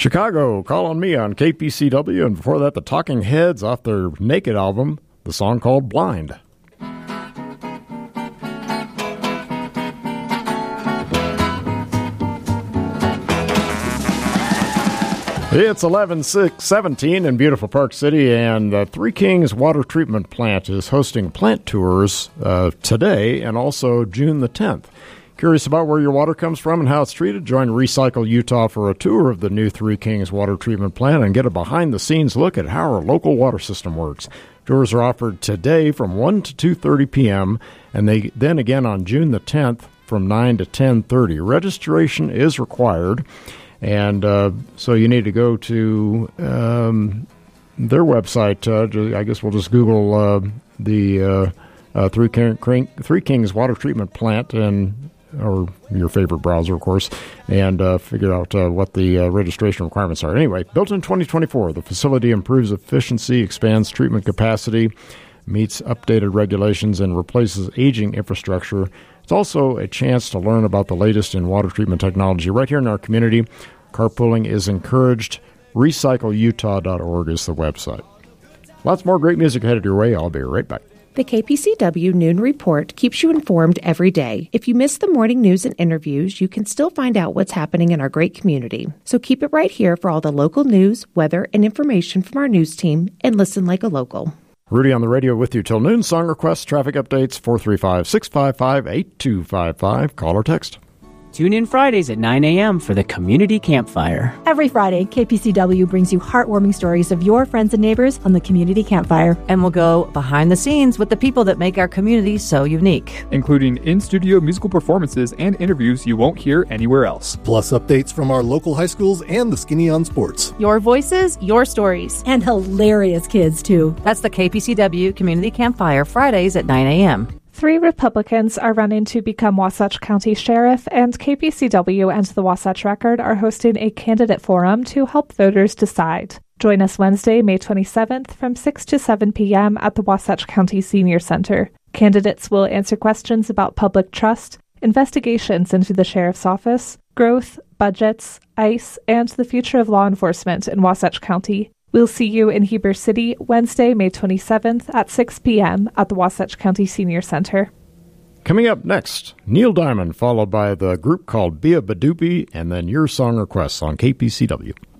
Chicago, Call on Me on KPCW, and before that, the Talking Heads off their Naked album, the song called Blind. It's 11/6/17 in beautiful Park City, and the Three Kings Water Treatment Plant is hosting plant tours today and also June the 10th. Curious about where your water comes from and how it's treated? Join Recycle Utah for a tour of the new Three Kings Water Treatment Plant and get a behind-the-scenes look at how our local water system works. Tours are offered today from 1 to 2:30 p.m., and then again on June the 10th from 9 to 10:30. Registration is required. And so you need to go to their website. I guess we'll just Google the Three Kings Water Treatment Plant, or your favorite browser, of course, and figure out what the registration requirements are. Anyway, built in 2024, the facility improves efficiency, expands treatment capacity, meets updated regulations, and replaces aging infrastructure. It's also a chance to learn about the latest in water treatment technology right here in our community. Carpooling is encouraged. RecycleUtah.org is the website. Lots more great music headed your way. I'll be right back. The KPCW Noon Report keeps you informed every day. If you miss the morning news and interviews, you can still find out what's happening in our great community. So keep it right here for all the local news, weather, and information from our news team, and listen like a local. Rudy on the radio with you till noon. Song requests, traffic updates, 435-655-8255. Call or text. Tune in Fridays at 9 a.m. for the Community Campfire. Every Friday, KPCW brings you heartwarming stories of your friends and neighbors on the Community Campfire. And we'll go behind the scenes with the people that make our community so unique. Including in-studio musical performances and interviews you won't hear anywhere else. Plus updates from our local high schools and the Skinny on Sports. Your voices, your stories. And hilarious kids, too. That's the KPCW Community Campfire, Fridays at 9 a.m. 3 Republicans are running to become Wasatch County Sheriff, and KPCW and the Wasatch Record are hosting a candidate forum to help voters decide. Join us Wednesday, May 27th from 6 to 7 p.m. at the Wasatch County Senior Center. Candidates will answer questions about public trust, investigations into the sheriff's office, growth, budgets, ICE, and the future of law enforcement in Wasatch County. We'll see you in Heber City Wednesday, May 27th at 6 p.m. at the Wasatch County Senior Center. Coming up next, Neil Diamond, followed by the group called Bia Badoopy, and then your song requests on KPCW.